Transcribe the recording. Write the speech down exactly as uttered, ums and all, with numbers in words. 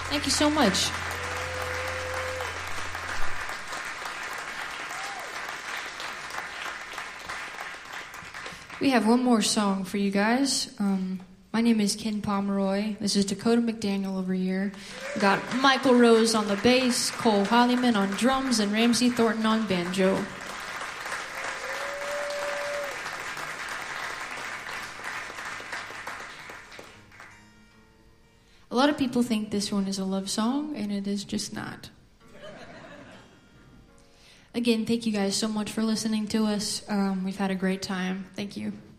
Thank you so much. We have one more song for you guys. Um, my name is Ken Pomeroy. This is Dakota McDaniel over here. We got Michael Rose on the bass, Cole Hollyman on drums, and Ramsey Thornton on banjo. A lot of people think this one is a love song, and it is just not. Again, thank you guys so much for listening to us. Um, we've had a great time. Thank you.